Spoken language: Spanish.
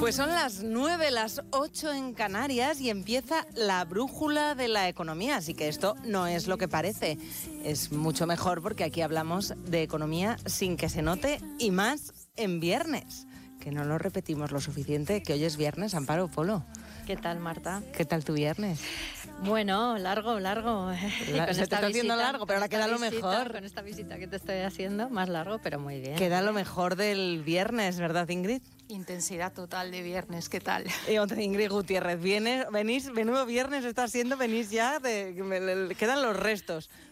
Pues son las 9, las 8 en Canarias y empieza la brújula de la economía, así que esto no es lo que parece. Es mucho mejor porque aquí hablamos de economía sin que se note y más en viernes, que no lo repetimos lo suficiente, que hoy es viernes. Amparo, Polo. ¿Qué tal, Marta? ¿Qué tal tu viernes? Bueno, largo. Se te está haciendo largo, pero ahora queda lo mejor. Con esta visita que te estoy haciendo, más largo, pero muy bien. Queda lo mejor del viernes, ¿verdad, Ingrid? Intensidad total de viernes, ¿qué tal? Ingrid Gutiérrez, venís, menudo viernes está siendo, venís ya, quedan los restos.